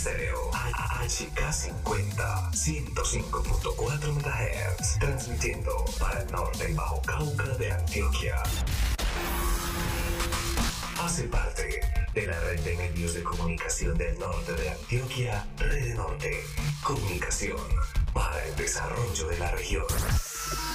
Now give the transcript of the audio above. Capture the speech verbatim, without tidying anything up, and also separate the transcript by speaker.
Speaker 1: Estéreo H K cincuenta, ciento cinco punto cuatro megahertz, transmitiendo para el norte y Bajo Cauca de Antioquia. Hace parte de la red de medios de comunicación del norte de Antioquia, Red Norte, comunicación para el desarrollo de la región.